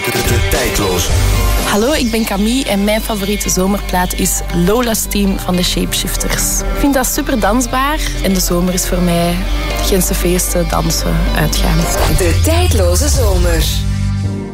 De tijdloze. Hallo, ik ben Camille en mijn favoriete zomerplaat is Lola's Team van de Shapeshifters. Ik vind dat super dansbaar en de zomer is voor mij Gentse feesten, dansen, uitgaan. De tijdloze zomer.